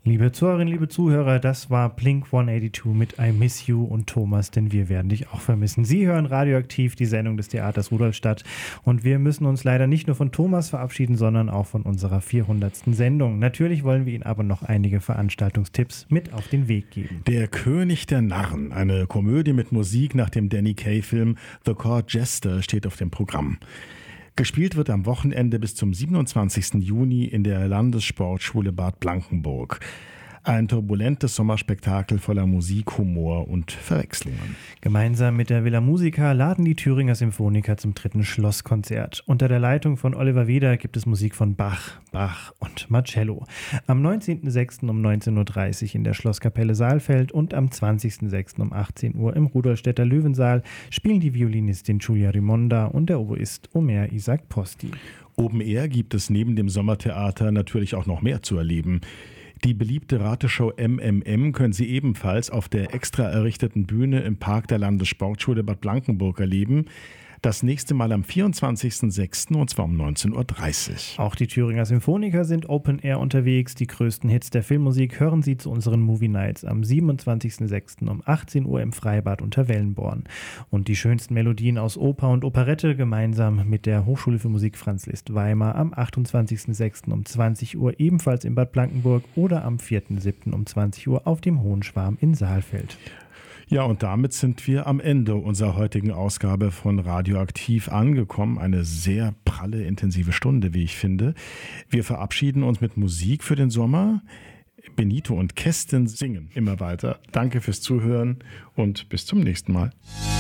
Liebe Zuhörerinnen, liebe Zuhörer, das war Blink-182 mit I Miss You und Thomas, denn wir werden dich auch vermissen. Sie hören Radioaktiv, die Sendung des Theaters Rudolstadt, und wir müssen uns leider nicht nur von Thomas verabschieden, sondern auch von unserer 400. Sendung. Natürlich wollen wir Ihnen aber noch einige Veranstaltungstipps mit auf den Weg geben. Der König der Narren, eine Komödie mit Musik nach dem Danny Kaye-Film The Court Jester, steht auf dem Programm. Gespielt wird am Wochenende bis zum 27. Juni in der Landessportschule Bad Blankenburg. Ein turbulentes Sommerspektakel voller Musik, Humor und Verwechslungen. Gemeinsam mit der Villa Musica laden die Thüringer Symphoniker zum 3. Schlosskonzert. Unter der Leitung von Oliver Weder gibt es Musik von Bach und Marcello. Am 19.06. um 19.30 Uhr in der Schlosskapelle Saalfeld und am 20.06. um 18 Uhr im Rudolstädter Löwensaal spielen die Violinistin Giulia Rimonda und der Oboist Omer Isaac Posti. Open Air gibt es neben dem Sommertheater natürlich auch noch mehr zu erleben. Die beliebte Rateshow MMM können Sie ebenfalls auf der extra errichteten Bühne im Park der Landessportschule Bad Blankenburg erleben. Das nächste Mal am 24.06. und zwar um 19.30 Uhr. Auch die Thüringer Symphoniker sind Open Air unterwegs. Die größten Hits der Filmmusik hören Sie zu unseren Movie Nights am 27.06. um 18 Uhr im Freibad unter Wellenborn. Und die schönsten Melodien aus Oper und Operette gemeinsam mit der Hochschule für Musik Franz Liszt Weimar am 28.06. um 20 Uhr ebenfalls in Bad Blankenburg oder am 4.07. um 20 Uhr auf dem Hohen Schwarm in Saalfeld. Ja, und damit sind wir am Ende unserer heutigen Ausgabe von Radioaktiv angekommen. Eine sehr pralle, intensive Stunde, wie ich finde. Wir verabschieden uns mit Musik für den Sommer. Benito und Kerstin singen immer weiter. Danke fürs Zuhören und bis zum nächsten Mal.